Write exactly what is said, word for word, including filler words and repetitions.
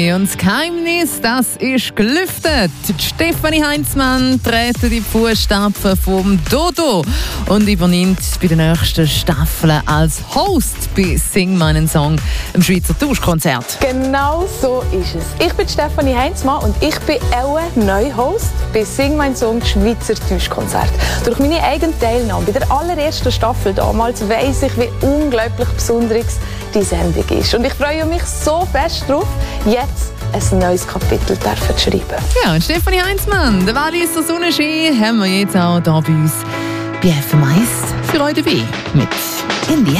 Und das Geheimnis, das ist gelüftet. Die Stefanie Heinzmann tritt in die Fußstapfen vom Dodo und übernimmt bei der nächsten Staffel als Host bei «Sing meinen Song», im Schweizer Tauschkonzert. Genau so ist es. Ich bin Stefanie Heinzmann und ich bin auch neu Host bei «Sing meinen Song», Schweizer Tauschkonzert. Durch meine eigene Teilnahme bei der allerersten Staffel damals weiss ich, wie unglaublich besonders die Sendung ist. Und ich freue mich so fest darauf, jetzt ein neues Kapitel zu schreiben. Ja, und Stefanie Heinzmann, der Walliser Sonnenschein, haben wir jetzt auch hier bei uns bei F M eins für euch dabei mit «In die